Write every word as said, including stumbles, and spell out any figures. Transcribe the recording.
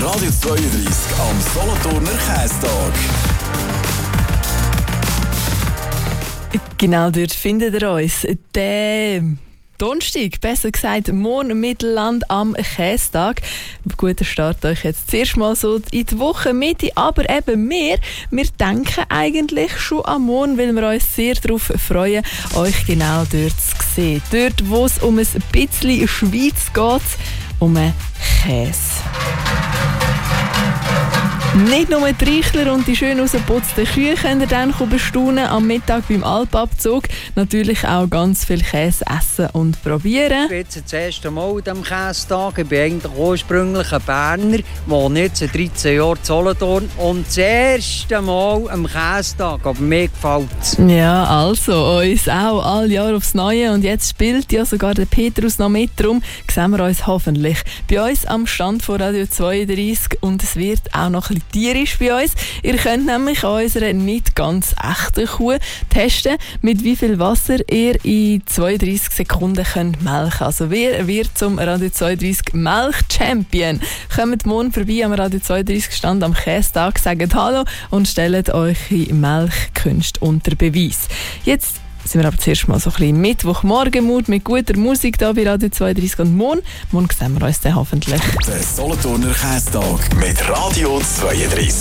Radio zweiunddreissig am Solothurner Kästag. Genau dort findet ihr uns. Der Donnerstag, besser gesagt morgen Mittelland am Kästag. Guter Start euch jetzt zuerst mal so in die Wochenmitte, aber eben wir, wir denken eigentlich schon am Morgen, weil wir uns sehr darauf freuen, euch genau dort zu sehen. Dort, wo es um ein bisschen Schweiz geht, um einen Käse. Nicht nur die Reichler und die schön rausgeputzten Kühe könnt ihr dann bestaunen am Mittag beim Alpabzug. Natürlich auch ganz viel Käse essen und probieren. Ich bin jetzt das erste Mal an diesem Käsetag. Ich bin eigentlich ursprünglich ein Berner, wohne jetzt seit dreizehn Jahren in Solothurn. Und das erste Mal am Käsetag, aber mir gefällt es. Ja, also uns auch alle Jahre aufs Neue. Und jetzt spielt ja sogar der Petrus noch mit. Darum sehen wir uns hoffentlich bei uns am Stand von Radio zweiunddreissig. Und es wird auch noch ein bisschen tierisch bei uns. Ihr könnt nämlich an unserer nicht ganz echten Kuh testen, mit wie viel Wasser ihr in zweiunddreissig Sekunden könnt melken. Also wer wird zum Radio zweiunddreissig Melch-Champion? Kommt morgen vorbei am Radio zweiunddreissig Stand am Kästag, sagt Hallo und stellt eure Melchkünste unter Beweis. Jetzt sind wir aber zuerst mal so ein bisschen Mittwochmorgenmut mit guter Musik hier bei Radio zweiunddreissig und morgen, morgen sehen wir uns dann hoffentlich. Der Solothurner Kästag mit Radio zweiunddreissig.